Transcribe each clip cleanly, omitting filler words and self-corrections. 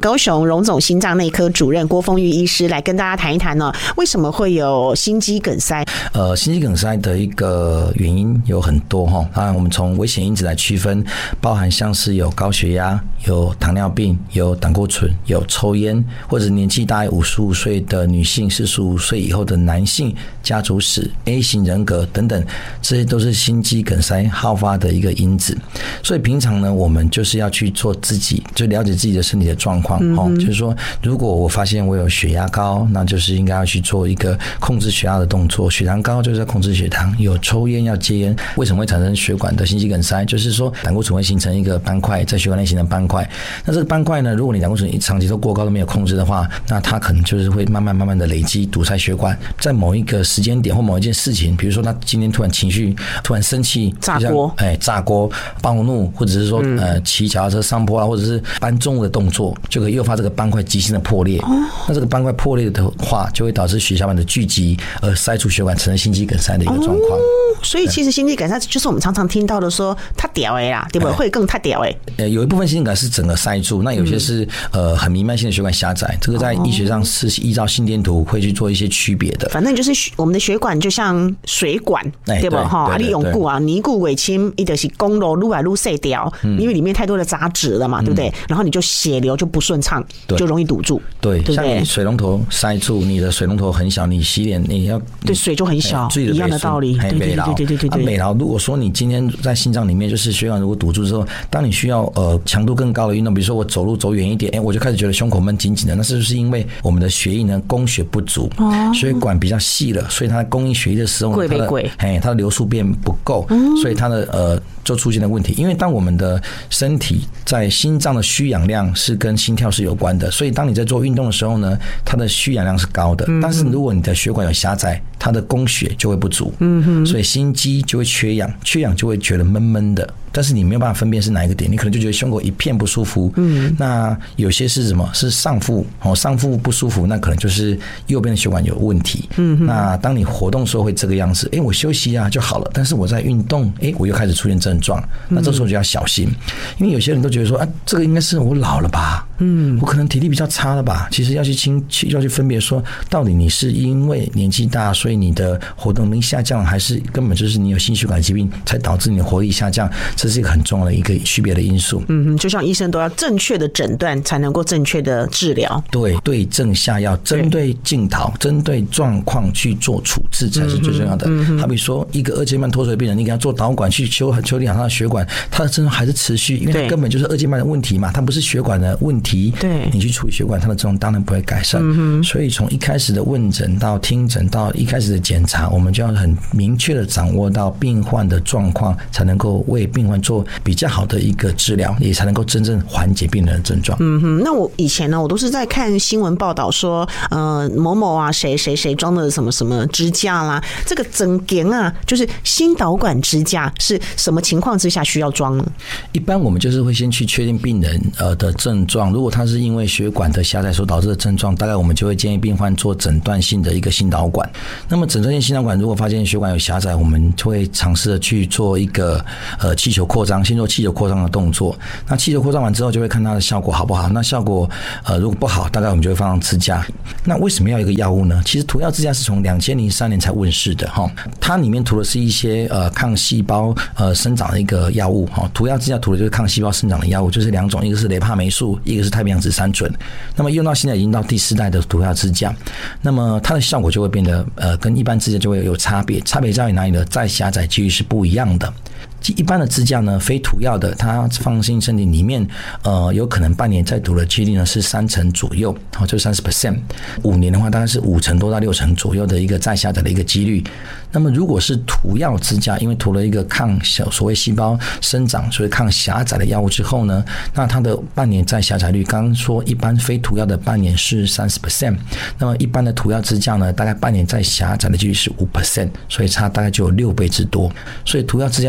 高雄荣总心脏内科主任郭丰裕医师来跟大家谈一谈呢，为什么会有心肌梗塞？ 心肌梗塞的一个原因有很多哈，当然我们从危险因子来区分，包含像是有高血压、有糖尿病、有胆固醇、有抽烟，或者年纪大于55岁的女性、45岁以后的男性、家族史、A 型人格等等，这些都是心肌梗塞好发的一个因子。所以平常呢，我们就是要去做自己，就了解自己的身体的状况就是说，如果我发现我有血压高，那就是应该要去做一个控制血压的动作；血糖高就是要控制血糖；有抽烟要戒烟。为什么会产生血管的心肌梗塞？就是说胆固醇会形成一个斑块，在血管内形成斑块。那这个斑块呢，如果你胆固醇长期都过高都没有控制的话，那它可能就是会慢慢的累积堵塞血管。在某一个时间点或某一件事情，比如说他今天突然情绪突然生气，炸锅暴怒，或者是说骑脚踏车上坡啊，或者是搬重物的动作，就可以诱发这个斑块急性的破裂。那这个斑块破裂的话，就会导致血小板的聚集，而塞住血管，产生心肌梗塞的一个状况。 所以其实心肌梗塞就是我们常常听到的说太屌啦，对不对？会更太屌有一部分心肌梗塞是整个塞住，那有些是很弥漫性的血管狭窄，这个在医学上是依照心电图会去做一些区别的。 反正就是我们的血管就像水管，对吧？哈，你用固啊，泥固尾轻，一的是公路撸来撸碎掉，因为里面太多的杂质了嘛，对不对？然后你就血流就不顺畅，就容易堵住。 对，像你水龙头塞住，你的水龙头很小，你洗脸你要对水就很小，一样的道理。对。 美劳，如果说你今天在心脏里面就是血管如果堵住之后，当你需要强度更高的运动，比如说我走路走远一点，我就开始觉得胸口闷紧紧的，那是不是因为我们的血液呢供血不足，血管比较细了，所以它供应血液的时候呢，它的流速变不够，所以它的就出现了问题。因为当我们的身体在心脏的需氧量是跟心跳是有关的，所以当你在做运动的时候呢，它的需氧量是高的，但是如果你的血管有狭窄，它的供血就会不足，所以心肌就会缺氧，缺氧就会觉得闷闷的，但是你没有办法分辨是哪一个点，你可能就觉得胸口一片不舒服。那有些是什么？是上腹上腹不舒服，那可能就是右边的血管有问题。那当你活动的时候会这个样子，我休息就好了，但是我在运动，我又开始出现症状，那这时候就要小心，因为有些人都觉得说这个应该是我老了吧，我可能体力比较差了吧。其实要去分别说，到底你是因为年纪大，所以你的活动力下降，还是根本就是你有心血管疾病才导致你的活力下降，这是一个很重要的一个区别的因素。 就像医生都要正确的诊断，才能够正确的治疗。 对，对症下药，针对镜头，针对状况去做处置才是最重要的。好比说一个二阶瓣脱水病人，你给他做导管去修理好他的血管，他的症状还是持续，因为他根本就是二阶瓣的问题嘛，他不是血管的问题。 对， 你去处理血管，他的症状当然不会改善。所以从一开始的问诊到听诊到一开始的检查，我们就要很明确的掌握到病患的状况，才能够为病患做比较好的一个治疗，也才能够真正缓解病人的症状。 那我以前呢，我都是在看新闻报道说，某某啊，谁装的什么什么支架啦，这个整件啊，就是心导管支架是什么情况之下需要装呢？ 一般我们就是会先去确定病人的症状，如果他是因为血管的狭窄所导致的症状，大概我们就会建议病患做诊断性的一个心导管。那么诊断性心导管如果发现血管有狭窄，我们就会尝试的去做一个气球扩张，先做气球扩张的动作。那气球扩张完之后，就会看它的效果好不好。那效果如果不好，大概我们就会放上支架。那为什么要一个药物呢？其实涂药支架是从2003年才问世的哈，它里面涂的是一些抗细胞生长的一个药物哈。涂药支架涂的就是抗细胞生长的药物，就是两种，一个是雷帕霉素，一个是太平洋紫杉醇。那么用到现在已经到第4代的涂药支架，那么它的效果就会变得跟一般支架就会有差别。差别在于哪里呢？在狭窄几率是不一样的。一般的支架呢，非涂药的，它放进身体里面，有可能半年再涂的几率呢是3%左右，就 30%。5年的话，大概是5%多到6%左右的一个再狭窄的一个几率。那么如果是涂药支架，因为涂了一个抗所谓细胞生长，所以抗狭窄的药物之后呢，那它的半年再狭窄率，刚刚说一般非涂药的半年是 30%， 那么一般的涂药支架呢，大概半年再狭窄的几率是 5%， 所以差大概就有6倍之多。所以涂药支架相对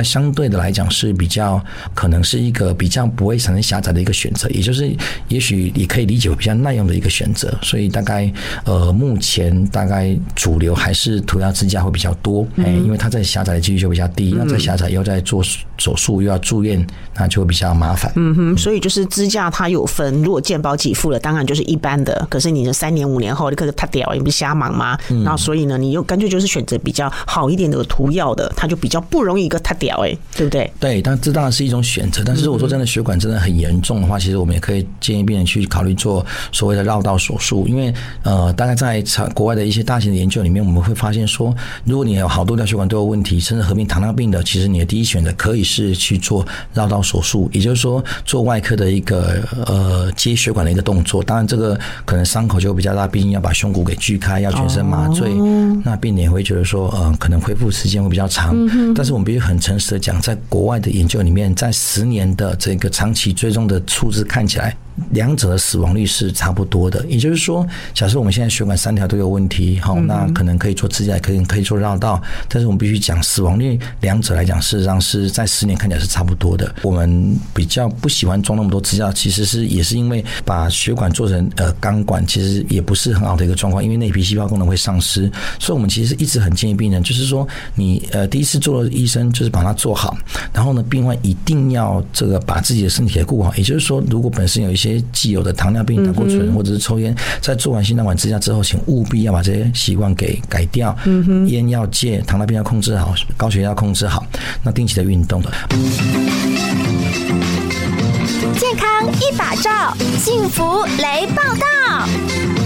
对的来讲是比较可能是一个比较不会产生狭窄的一个选择，也就是也许也可以理解为比较耐用的一个选择。所以大概目前大概主流还是涂鸦支架会比较多，因为它在狭窄的几率就比较低，那在狭窄又在做手术又要住院，那就会比较麻烦。 所以就是支架它有分，如果健保给付了，当然就是一般的，可是你的3年5年后你可是它掉，你不是瞎忙吗？然后所以呢，你又干脆就是选择比较好一点的涂药的，它就比较不容易一个它掉，对不对？ 对，但这当然是一种选择。但是如果说真的血管真的很严重的话，其实我们也可以建议病人去考虑做所谓的绕道手术，因为大概在国外的一些大型的研究里面，我们会发现说，如果你有好多条血管都有问题，甚至合并糖尿病的，其实你的第一选择可以是去做绕道手术，也就是说做外科的一个接血管的一个动作。当然这个可能伤口就比较大，毕竟要把胸骨给锯开，要全身麻醉，那病人也会觉得说可能恢复时间会比较长。但是我们必须很诚实的讲，在国外的研究里面，在10年的这个长期追踪的数字看起来，两者的死亡率是差不多的。也就是说，假设我们现在血管3条都有问题，那可能可以做支架，可以做绕道，但是我们必须讲死亡率，两者来讲事实上是在10年看起来是差不多的。我们比较不喜欢装那么多支架，其实也是因为把血管做成钢管，其实也不是很好的一个状况，因为内皮细胞功能会丧失。所以我们其实一直很建议病人，就是说你第一次做的医生就是把它做好，然后呢，病患一定要这个把自己的身体给顾好。也就是说，如果本身有一些既有的糖尿病、胆固醇或者是抽烟，在做完心导管支架之后，请务必要把这些习惯给改掉。烟要戒，糖尿病要控制好，高血压要控制好，那定期的运动的。 健康一把照，幸福雷报道。